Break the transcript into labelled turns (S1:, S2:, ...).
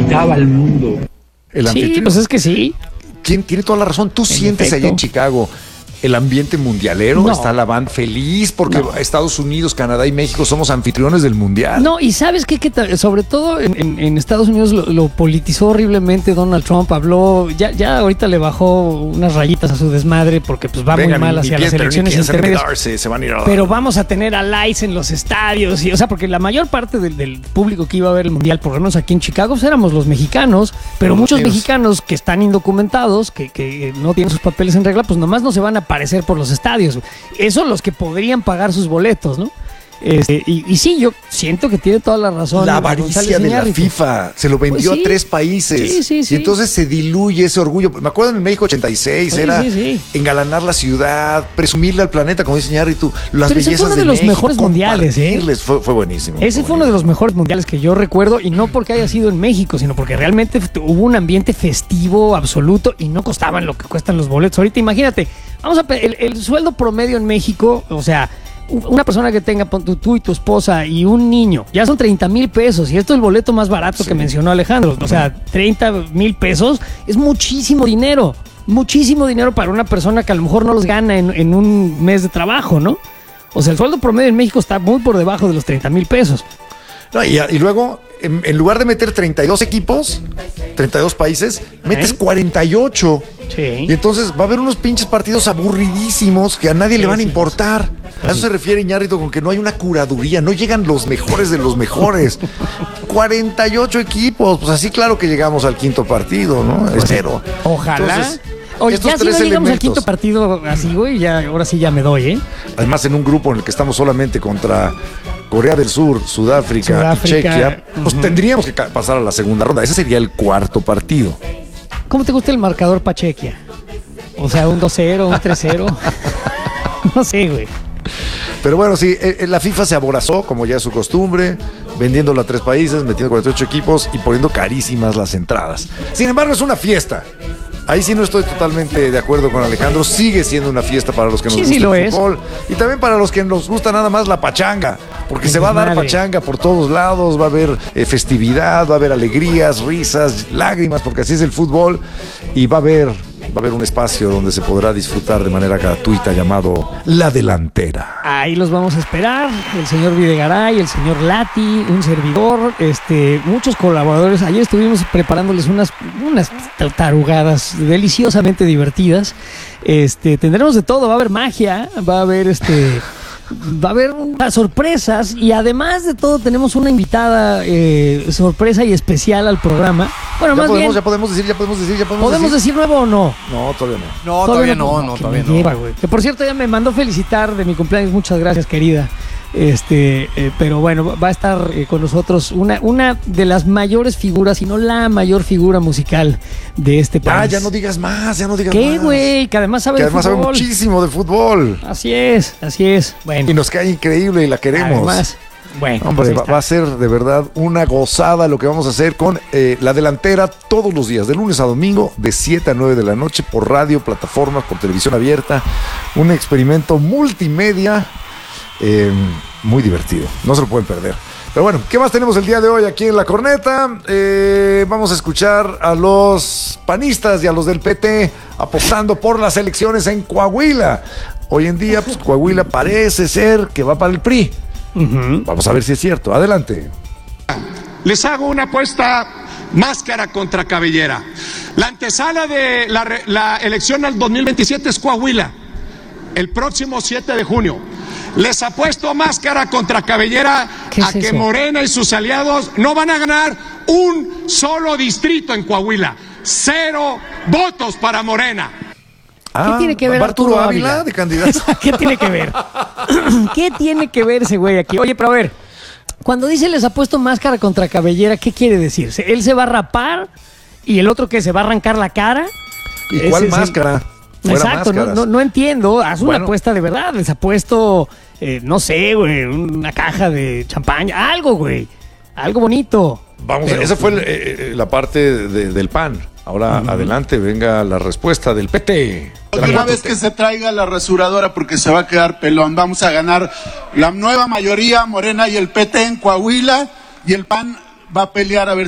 S1: pintaba el mundo.
S2: El anfitrión.
S3: Sí, pues es que sí.
S2: Tiene toda la razón. Tú sientes
S3: efecto.
S2: allá en Chicago el ambiente mundialero.
S3: No.
S2: Está la banda feliz porque Estados Unidos, Canadá y México somos anfitriones del mundial.
S3: No, y ¿sabes qué? Sobre todo en Estados Unidos lo politizó horriblemente Donald Trump. Habló, ya ahorita le bajó unas rayitas a su desmadre porque pues va muy mal hacia las elecciones intermedias.
S2: Se van a ir a...
S3: Pero vamos a tener a lights en los estadios. O sea, porque la mayor parte del público que iba a ver el mundial, por lo menos aquí en Chicago, pues éramos los mexicanos. Pero muchos mexicanos que están indocumentados, que no tienen sus papeles en regla, pues nomás no se van a aparecer por los estadios. Esos los que podrían pagar sus boletos, ¿no? Y sí, yo siento que tiene toda la razón.
S2: La avaricia de la FIFA se lo vendió a 3 países.
S3: Sí.
S2: Y entonces se diluye ese orgullo. Me acuerdo en México 86, era engalanar la ciudad, presumirle al planeta, como dice Iñárritu, las
S3: Pero
S2: bellezas de México. Ese fue uno de
S3: los mejores mundiales,
S2: Fue buenísimo.
S3: Ese fue uno de los mejores mundiales que yo recuerdo, y no porque haya sido en México, sino porque realmente hubo un ambiente festivo absoluto y no costaban lo que cuestan los boletos. Ahorita imagínate, el sueldo promedio en México, o sea, una persona que tenga tú y tu esposa y un niño, ya son 30,000 pesos. Y esto es el boleto más barato que mencionó Alejandro. O sea, 30,000 pesos es muchísimo dinero. Muchísimo dinero para una persona que a lo mejor no los gana en un mes de trabajo, ¿no? O sea, el sueldo promedio en México está muy por debajo de los 30,000 pesos.
S2: No, y luego, en lugar de meter 32 equipos, 32 países, metes 48.
S3: Sí.
S2: Y entonces va a haber unos pinches partidos aburridísimos que a nadie le van a importar. A eso se refiere Iñárritu con que no hay una curaduría, no llegan los mejores de los mejores. 48 equipos, pues así claro que llegamos al quinto partido, ¿no? Espero.
S3: Ojalá.
S2: Entonces,
S3: oye,
S2: estos
S3: ya si no llegamos al quinto partido así, güey, ahora sí ya me doy, ¿eh?
S2: Además, en un grupo en el que estamos solamente contra Corea del Sur, Sudáfrica y Chequia, pues tendríamos que pasar a la segunda ronda. Ese sería el cuarto partido.
S3: ¿Cómo te gusta el marcador pa' Chequia? O sea, un 2-0, un 3-0. No sé, güey.
S2: Pero bueno, sí, la FIFA se aborazó, como ya es su costumbre, vendiéndolo a 3 países, metiendo 48 equipos y poniendo carísimas las entradas. Sin embargo, es una fiesta. Ahí sí no estoy totalmente de acuerdo con Alejandro. Sigue siendo una fiesta para los que nos gusta el fútbol. Y también para los que nos gusta nada más la pachanga. Porque se va a dar pachanga por todos lados. Va a haber festividad, va a haber alegrías, risas, lágrimas, porque así es el fútbol. Y va a haber un espacio donde se podrá disfrutar de manera gratuita llamado La Delantera.
S3: Ahí los vamos a esperar, el señor Videgaray, el señor Lati, un servidor, muchos colaboradores. Ayer estuvimos preparándoles unas tarugadas deliciosamente divertidas. Tendremos de todo, va a haber magia, va a haber unas sorpresas, y además de todo tenemos una invitada sorpresa y especial al programa. Bueno,
S2: ya podemos decir.
S3: ¿Podemos decir nuevo o no?
S2: No, todavía no.
S4: No, todavía no. Todavía no.
S3: Lleva, güey. Que por cierto ya me mandó felicitar de mi cumpleaños. Muchas gracias, querida. Pero bueno, va a estar con nosotros una de las mayores figuras, si no la mayor figura musical de este país.
S2: Ya no digas más,
S3: ¿Qué, güey? Que además sabe
S2: sabe muchísimo de fútbol.
S3: Así es. Bueno.
S2: Y nos cae increíble y la queremos.
S3: Además, bueno.
S2: Hombre, va a ser de verdad una gozada lo que vamos a hacer con La Delantera todos los días, de lunes a domingo, de 7 a 9 de la noche, por radio, plataformas, por televisión abierta. Un experimento multimedia muy divertido, no se lo pueden perder. Pero bueno, ¿qué más tenemos el día de hoy aquí en La Corneta? Vamos a escuchar a los panistas y a los del PT apostando por las elecciones en Coahuila. Hoy en día, pues Coahuila parece ser que va para el PRI. Vamos a ver si es cierto. Adelante.
S5: Les hago una apuesta: máscara contra cabellera. La antesala de la elección al 2027 es Coahuila, el próximo 7 de junio. Les apuesto máscara contra cabellera a que Morena y sus aliados no van a ganar un solo distrito en Coahuila. 0 votos para Morena.
S3: ¿Qué tiene que ver
S2: Arturo Ávila de candidato?
S3: ¿Qué tiene que ver? ¿Qué tiene que ver ese güey aquí? Oye, pero a ver, cuando dice les ha puesto máscara contra cabellera, ¿qué quiere decir? ¿Él se va a rapar y el otro que se va a arrancar la cara?
S2: ¿Y cuál máscara?
S3: Exacto, no entiendo. Haz una apuesta de verdad. Les ha puesto, no sé, güey, una caja de champaña, algo, güey. Algo bonito.
S2: Vamos, esa fue la parte del PAN. Ahora adelante, venga la respuesta del PT.
S6: Una vez que se traiga la rasuradora, porque se va a quedar pelón. Vamos a ganar la nueva mayoría, Morena y el PT en Coahuila, y el PAN va a pelear a ver